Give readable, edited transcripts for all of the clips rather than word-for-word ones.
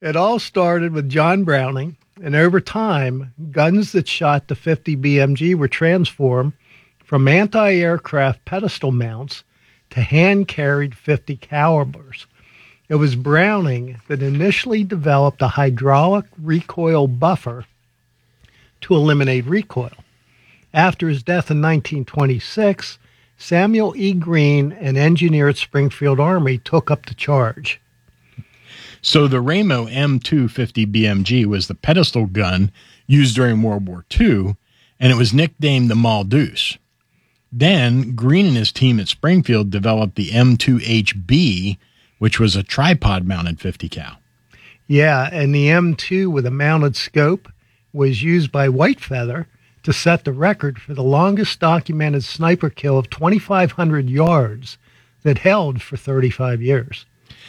It all started with John Browning, and over time, guns that shot the 50 BMG were transformed from anti-aircraft pedestal mounts to hand-carried 50 calibers. It was Browning that initially developed a hydraulic recoil buffer to eliminate recoil. After his death in 1926, Samuel E. Green, an engineer at Springfield Army, took up the charge. So the Ramo M250 BMG was the pedestal gun used during World War II, and it was nicknamed the Muldoose. Then Green and his team at Springfield developed the M2HB, which was a tripod-mounted 50 cal. Yeah, and the M2 with a mounted scope was used by Whitefeather to set the record for the longest documented sniper kill of 2,500 yards that held for 35 years.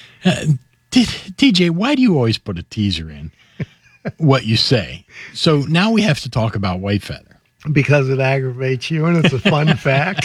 TJ, why do you always put a teaser in what you say? So now we have to talk about Whitefeather. Because it aggravates you, and it's a fun fact.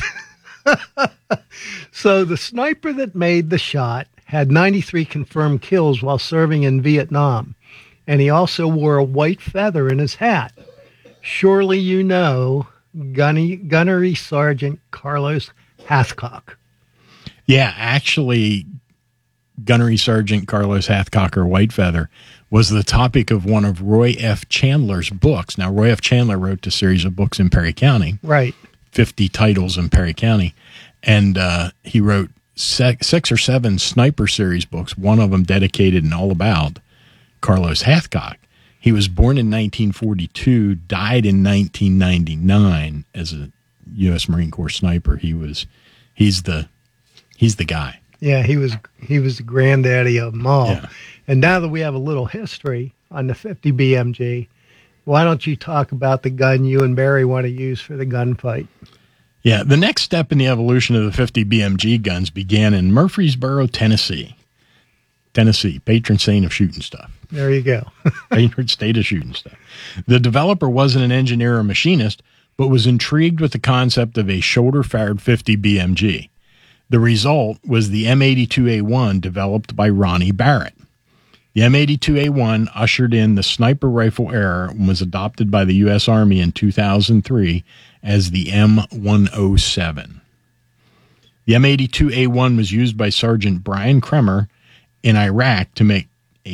So the sniper that made the shot had 93 confirmed kills while serving in Vietnam, and he also wore a white feather in his hat. Surely you know Gunnery Sergeant Carlos Hathcock. Yeah, actually, Gunnery Sergeant Carlos Hathcock, or Whitefeather, was the topic of one of Roy F. Chandler's books. Now, Roy F. Chandler wrote a series of books in Perry County. Right. 50 titles in Perry County. And he wrote 6 or 7 sniper series books, one of them dedicated and all about Carlos Hathcock. He was born in 1942, died in 1999 as a U.S. Marine Corps sniper. He's the guy. Yeah, he was the granddaddy of them all. Yeah. And now that we have a little history on the 50 BMG, why don't you talk about the gun you and Barry want to use for the gunfight? Yeah, the next step in the evolution of the 50 BMG guns began in Murfreesboro, Tennessee. Tennessee, patron saint of shooting stuff. There you go. Favorite state of shooting stuff. The developer wasn't an engineer or machinist, but was intrigued with the concept of a shoulder-fired 50 BMG. The result was the M82A1 developed by Ronnie Barrett. The M82A1 ushered in the sniper rifle era and was adopted by the U.S. Army in 2003 as the M107. The M82A1 was used by Sergeant Brian Kremer in Iraq to make a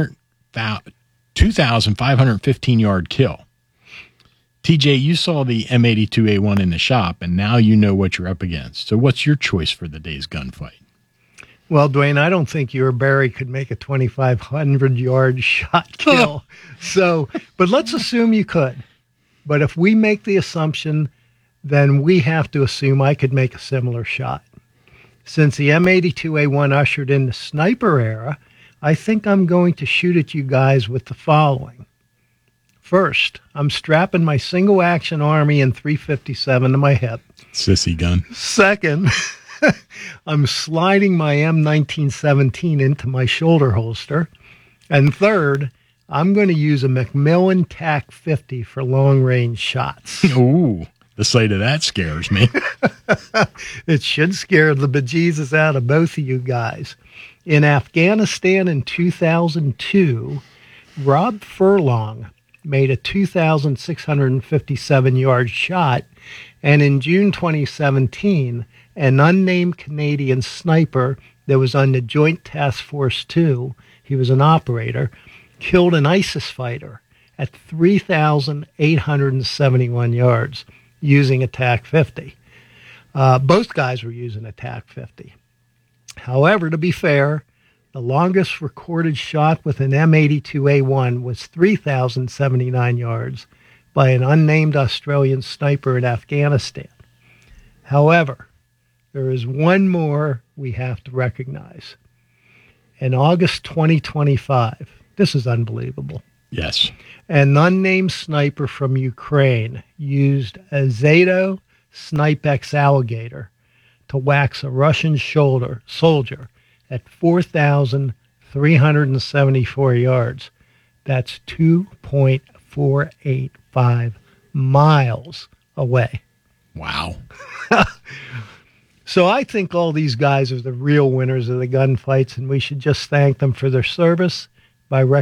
2,515-yard kill. TJ, you saw the M82A1 in the shop, and now you know what you're up against. So what's your choice for the day's gunfight? Well, Dwayne, I don't think you or Barry could make a 2,500-yard shot kill. But let's assume you could. But if we make the assumption, then we have to assume I could make a similar shot. Since the M82A1 ushered in the sniper era, I think I'm going to shoot at you guys with the following. First, I'm strapping my single-action Army in 357 to my hip. Sissy gun. Second, I'm sliding my M1917 into my shoulder holster. And third, I'm going to use a Macmillan TAC 50 for long-range shots. Ooh, the sight of that scares me. It should scare the bejesus out of both of you guys. In Afghanistan in 2002, Rob Furlong made a 2,657-yard shot, and in June 2017, an unnamed Canadian sniper that was on the Joint Task Force 2, he was an operator, killed an ISIS fighter at 3,871 yards using a TAC 50. Both guys were using a TAC 50. However, to be fair, the longest recorded shot with an M82A1 was 3,079 yards by an unnamed Australian sniper in Afghanistan. However, there is one more we have to recognize. In August 2025, this is unbelievable. Yes. An unnamed sniper from Ukraine used a Zato Snipex Alligator to wax a Russian soldier at 4,374 yards. That's 2.485 miles away. Wow. So I think all these guys are the real winners of the gunfights, and we should just thank them for their service by